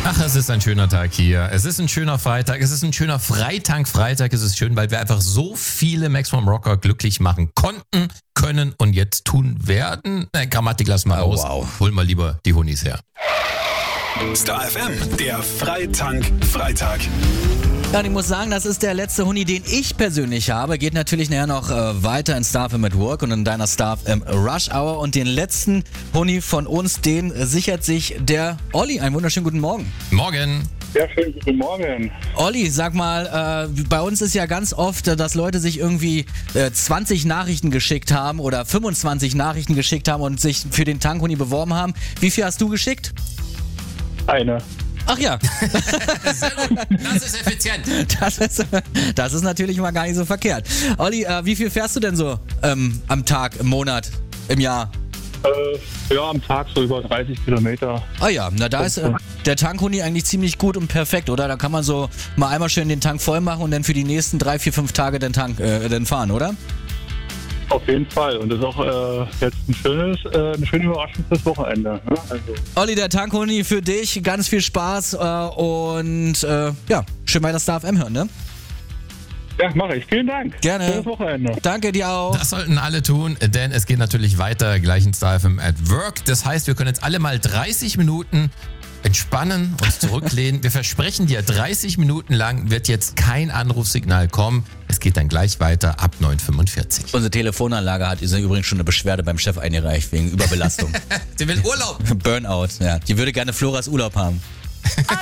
Ach, es ist ein schöner Tag hier. Es ist ein schöner Freitag. Es ist ein schöner Freitag. Es ist schön, weil wir einfach so viele Max vom Rocker glücklich machen konnten, können und jetzt tun werden. Grammatik lass mal raus. Wow. Hol mal lieber die Honis her. Star FM, der Freitank-Freitag. Ja, und ich muss sagen, das ist der letzte Huni, den ich persönlich habe. Geht natürlich nachher noch weiter in Star FM at Work und in deiner Star FM Rush Hour. Und den letzten Huni von uns, den sichert sich der Olli. Einen wunderschönen guten Morgen. Morgen. Ja, schönen guten Morgen. Olli, sag mal, bei uns ist ja ganz oft, dass Leute sich irgendwie 20 Nachrichten geschickt haben oder 25 Nachrichten geschickt haben und sich für den Tankhuni beworben haben. Wie viel hast du geschickt? Eine. Ach ja, Das ist effizient. das ist natürlich mal gar nicht so verkehrt. Olli, wie viel fährst du denn so am Tag, im Monat, im Jahr? Ja, am Tag so über 30 Kilometer. Ah ja, na da ist der Tankhuni eigentlich ziemlich gut und perfekt, oder? Da kann man so mal einmal schön den Tank voll machen und dann für die nächsten 3, 4, 5 Tage den Tank dann fahren, oder? Auf jeden Fall. Und das ist auch jetzt eine schöne Überraschung fürs Wochenende. Ne? Also, Olli, der Tankhuni für dich, ganz viel Spaß und ja, schön bei der Star FM hören, ne? ja, mache ich. Vielen Dank. Gerne. Schönes Wochenende. Danke dir auch. Das sollten alle tun, denn es geht natürlich weiter gleich in Star FM at Work. Das heißt, wir können jetzt alle mal 30 Minuten entspannen, uns zurücklehnen. Wir versprechen dir, 30 Minuten lang wird jetzt kein Anrufsignal kommen. Es geht dann gleich weiter ab 9:45. Unsere Telefonanlage hat übrigens schon eine Beschwerde beim Chef eingereicht wegen Überbelastung. Sie will Urlaub. Burnout, ja. Die würde gerne Floras Urlaub haben.